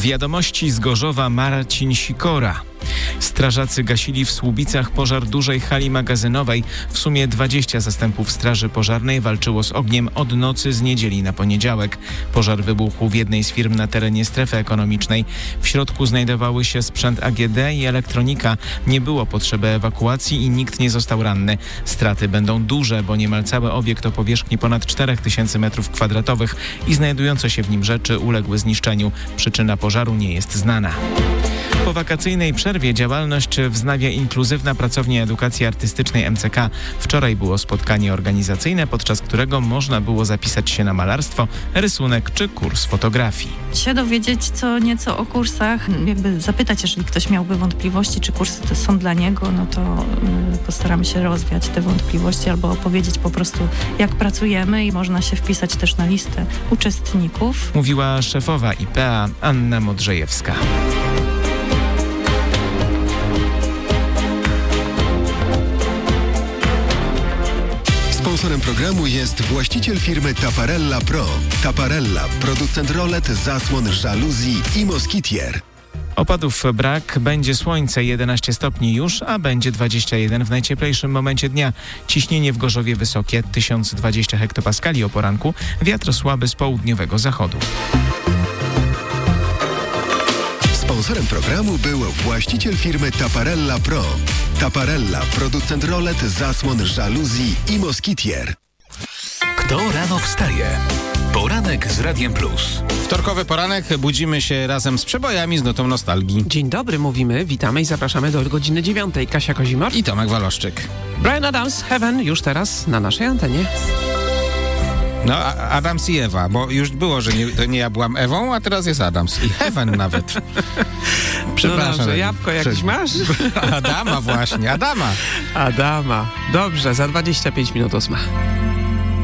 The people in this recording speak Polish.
Wiadomości z Gorzowa Marcin Sikora. Strażacy gasili w Słubicach pożar dużej hali magazynowej. W sumie 20 zastępów straży pożarnej walczyło z ogniem od nocy z niedzieli na poniedziałek. Pożar wybuchł w jednej z firm na terenie strefy ekonomicznej. W środku znajdowały się sprzęt AGD i elektronika. Nie było potrzeby ewakuacji i nikt nie został ranny. Straty będą duże, bo niemal cały obiekt o powierzchni ponad 4000 m2 i znajdujące się w nim rzeczy uległy zniszczeniu. Przyczyna pożaru nie jest znana. Po wakacyjnej przerwie działalność wznawia Inkluzywna Pracownia Edukacji Artystycznej MCK. Wczoraj było spotkanie organizacyjne, podczas którego można było zapisać się na malarstwo, rysunek czy kurs fotografii. Się dowiedzieć co nieco o kursach, jakby zapytać, jeżeli ktoś miałby wątpliwości, czy kursy te są dla niego, no to postaramy się rozwiać te wątpliwości albo opowiedzieć po prostu, jak pracujemy i można się wpisać też na listę uczestników. Mówiła szefowa IPA Anna Modrzejewska. Sponsorem programu jest właściciel firmy Taparella Pro. Taparella, producent rolet, zasłon, żaluzji i moskitier. Opadów brak, będzie słońce 11 stopni już, a będzie 21 w najcieplejszym momencie dnia. Ciśnienie w Gorzowie wysokie 1020 hektopaskali o poranku, wiatr słaby z południowego zachodu. Sponsorem programu był właściciel firmy Taparella Pro. Taparella, producent rolet, zasłon, żaluzji i moskitier. Kto rano wstaje? Poranek z Radiem Plus. Wtorkowy poranek, budzimy się razem z przebojami z nutą nostalgii. Dzień dobry, mówimy, witamy i zapraszamy do godziny 9. Kasia Kozimor I Tomek Waloszczyk. Bryan Adams, Heaven, już teraz na naszej antenie. No, Adams i Ewa, bo już było, że to nie ja byłam Ewą, a teraz jest Adams. I Heaven nawet. Przepraszam. No dobrze, jabłko jakieś masz? Adama właśnie, Adama. Adama. Dobrze, za 25 minut 8.